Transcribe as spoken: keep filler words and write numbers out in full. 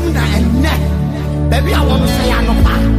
asem na enne baby I want to say anopa